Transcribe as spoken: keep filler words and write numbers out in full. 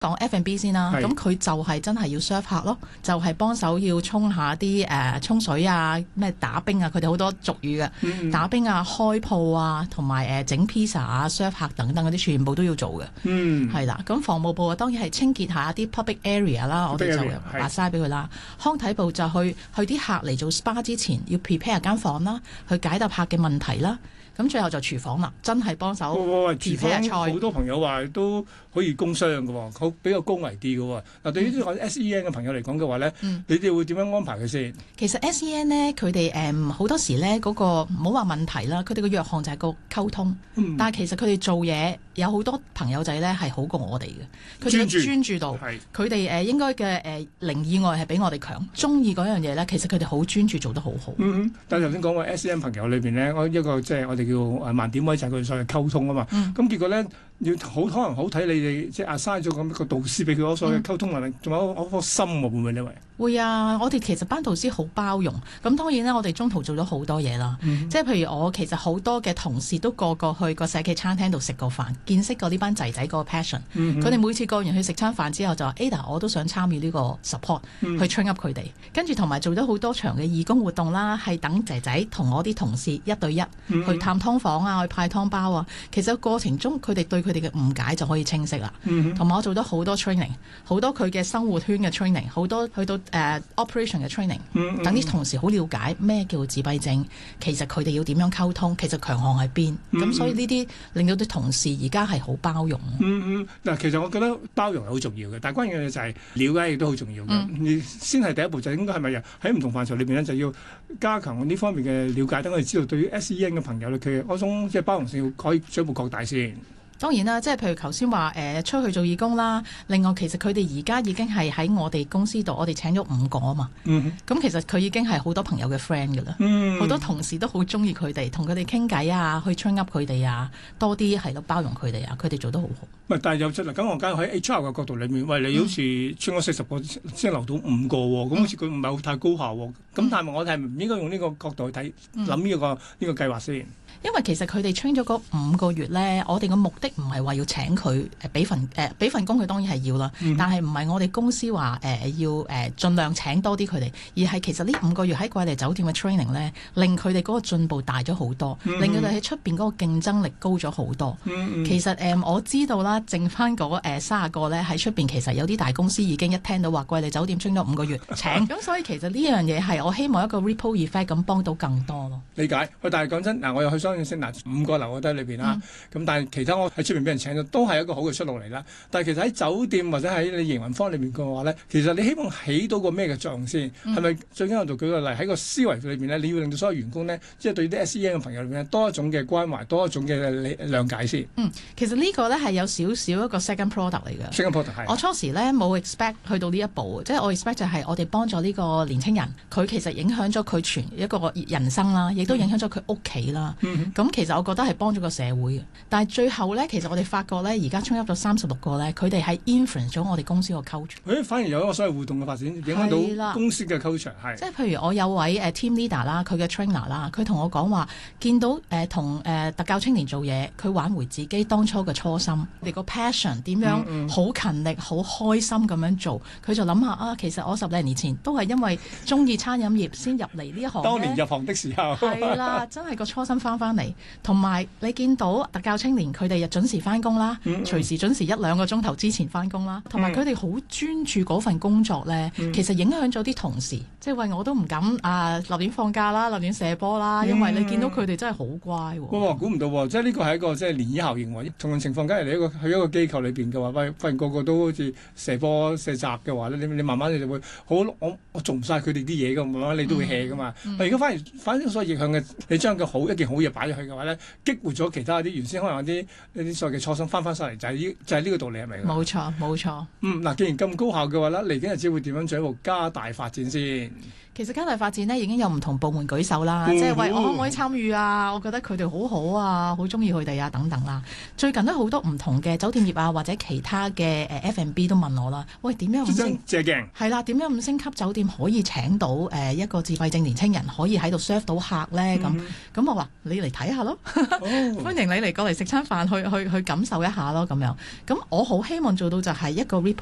講 F and B 先啦，咁佢就係真係要 serve 客咯，就係、是、幫手要沖下啲誒沖水啊，咩打冰啊，佢哋好多俗語嘅，嗯、打冰啊、開鋪啊，同埋誒整 pizza 啊、serve 客等等嗰啲，全部都要做嘅。嗯，係啦，咁房務部啊，當然係清潔下啲 public area 啦，我哋就白晒俾佢啦。康體部就去去啲客嚟做 spa 之前，要 prepare 間房啦，去解答客嘅問題啦。咁最後就廚房啦，真係幫手。 廚房好多朋友話都可以工商嘅喎，好比較高危啲嘅喎。嗱，對於呢個 S E N 嘅朋友嚟講嘅話咧，嗯、你哋會點樣安排佢先？ 其實 S E N 咧，佢哋誒好多時咧嗰、那個唔好話問題啦，佢哋個弱項就係個溝通。嗯、但係其實佢哋做嘢有好多朋友仔咧係好過我哋嘅，佢哋嘅專注度，佢哋誒應該嘅誒零以外係比我哋強。中意嗰樣嘢咧，其實佢哋好專注，做得好好。嗯嗯。 但係頭先講過 S E N 朋友裏邊咧，我一個即係我哋叫誒盲點位就係佢所謂溝通啊嘛。咁、嗯、結果咧。要好可能好睇你哋即係阿嘥咗咁一個導師俾佢嗰所謂溝通能力，仲、嗯、有嗰顆心喎，會唔會呢位？ 會啊！我哋其實班導師好包容，咁當然咧，我哋中途做咗好多嘢啦。嗯、即係譬如我其實好多嘅同事都個個去個社企餐廳度食過飯，見識過呢班仔仔個 passion。佢哋、嗯、每次過完去食餐飯之後就話 Ada，我都想參與呢個 support、嗯、去 train up 佢哋。跟住同埋做咗好多場嘅義工活動啦，係等仔仔同我啲同事一對一、嗯、去探湯房啊，去派湯包啊。其實過程中佢哋對佢哋嘅誤解就可以清晰啦。同埋、嗯、我做咗好多 training， 好多佢嘅生活圈嘅 training， 好多去到誒、uh, operation 嘅 training，等啲、嗯嗯、同事好了解咩叫自閉症，其實佢哋要點樣溝通，其實強項喺邊。咁、嗯、所以呢啲令到啲同事而家係好包容。嗯嗯，嗱，其實我覺得包容係好重要嘅，但係關鍵嘅就係了解亦都好重要嘅。嗯、你先係第一步就應該係咪喺唔同範疇裏邊咧就要加強呢方面嘅了解，等我哋知道對於 S E N 嘅朋友咧，佢嗰種即係包容性可以進一步擴大先。 當然啦，即係譬如頭先話誒出去做義工啦，另外其實佢哋而家已經係喺我哋公司度，我哋請咗五個啊嘛。咁、嗯、其實佢已經係好多朋友嘅 friend 㗎啦，好、嗯、多同事都好中意佢哋，同佢哋傾偈啊，去 train up 佢哋啊，多啲係咯包容佢哋啊，佢哋做得好好。 唔係，但係又出嚟咁我梗係喺 H R 嘅角度裏面，喂，你好似 train 咗四十個先留到五個喎，咁、嗯、好似佢唔係好太高效喎。咁、嗯、但係我哋係唔應該用呢個角度去睇諗呢個呢、呢個計劃先。 因為其實佢哋 train 咗嗰五個月咧，我哋嘅目的唔係話要請佢誒俾份誒俾份工，佢當然係要啦。嗯、但係唔係我哋公司話誒、呃、要誒、呃、盡量請多啲佢哋，而係其實呢五個月喺桂麗酒店嘅 training 咧，令佢哋嗰個進步大咗好多，嗯、令佢哋喺出邊嗰個競爭力高咗好多。嗯、其實誒、呃、我知道啦，剩翻嗰誒卅個咧喺出邊，其實有啲大公司已經一聽到話桂麗酒店 train 咗五個月請，咁所以其實呢樣嘢係我希望一個 ripple effect 咁幫到更多咯。 理解。喂，但係講真嗱，我又去相信先嗱，五個留喺裏邊啦，咁、嗯、但係其他我喺出邊俾人請咗，都係一個好嘅出路嚟啦。但係其實喺酒店或者喺你營運方裏面嘅話咧，其實你希望起到個咩嘅作用先？係咪、嗯、最緊要就舉個例喺個思維裏邊咧，你要令到所有員工咧，即係對啲 S E N 嘅朋友裏邊多一種嘅關懷，多一種嘅諒解先。嗯， 其實呢個咧係有少少一個 second product 嚟嘅。 second product 係。我初時咧冇 expect 去到呢一步，即係我 expect 就係我哋幫咗呢個年青人，佢其實影響咗佢全一個人生啦，亦都影響咗佢屋企啦。咁、嗯、哼其實我覺得係幫咗個社會嘅。但係最後咧，其實我哋發覺咧，而家 train up咗三十六個咧，佢哋係 influence 咗我哋公司個 culture。 誒，反而有一個所謂互動嘅發展，影響到公司嘅 culture 係。即係譬如我有位誒、uh, team leader 啦，佢嘅 trainer 啦，佢同我講話，見到誒同誒特教青年做嘢，佢挽回自己當初嘅初心，你個 passion 點樣好勤力、好、嗯嗯、開心咁樣做，佢就諗下啊，其實我十零年前都係因為中意餐飲業先入嚟呢一行。 當年入行的時候。 係啦，真係個初心翻翻嚟，同埋你見到特教青年佢哋又準時翻工啦，嗯嗯隨時準時一兩個鐘頭之前翻工啦，同埋佢哋好專注嗰份工作咧，嗯、其實影響咗啲同事，即係話我都唔敢啊立亂放假啦，立亂射波啦，因為你見到佢哋真係好乖喎。 哇！估唔到喎，即係呢個係一個即係漣漪效應喎。同樣情況，假如你一個去一個機構裏邊嘅話，喂，發現個個都好似射波射閘嘅話咧，你你慢慢你就會好，我我做唔晒佢哋啲嘢㗎，慢慢你都會 hea 㗎嘛。但係如果反而反正所謂逆向嘅，你將個好一件好嘢擺入去嘅話咧，激活咗其他啲原先可能有啲一啲所謂嘅初心翻翻晒嚟，就係呢就係呢個道理係咪？ 冇錯，冇錯。 嗯，嗱，既然咁高效嘅話咧，嚟緊日子會點樣進一步加大發展先？ 其實加大發展呢已經有唔同部門舉手啦， 嗯、 即係喂我可唔可以參與啊？我覺得佢哋好好啊，好中意佢哋啊等等啦。最近都好多唔同嘅酒店業啊或者其他嘅誒 F and B 都問我啦，喂點樣五星借鏡係啦？點樣五星級酒店可以請到誒、呃、一個自閉症年青人可以喺度 serve 到客呢？咁咁、嗯、我話你嚟睇下咯，哦、歡迎你嚟過嚟食餐飯去去去感受一下咯咁樣。咁我好希望做到就係一個 report。